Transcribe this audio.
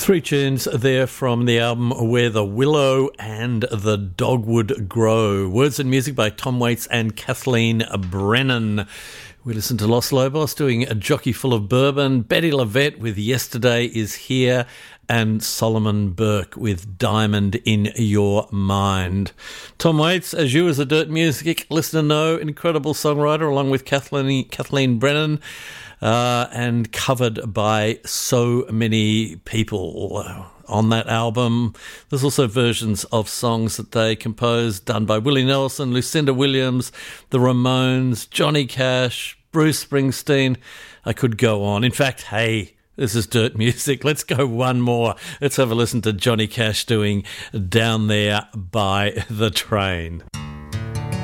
Three tunes there from the album Where the Willow and the Dogwood Grow. Words and music by Tom Waits and Kathleen Brennan. We listened to Los Lobos doing A Jockey Full of Bourbon, Betty LaVette with Yesterday Is Here, and Solomon Burke with Diamond in Your Mind. Tom Waits, as you as a Dirt Music listener know, incredible songwriter along with Kathleen Brennan. And covered by so many people on that album. There's also versions of songs that they composed done by Willie Nelson, Lucinda Williams, the Ramones, Johnny Cash, Bruce Springsteen. I could go on. In fact, hey, this is Dirt Music. Let's go one more. Let's have a listen to Johnny Cash doing Down There by the Train.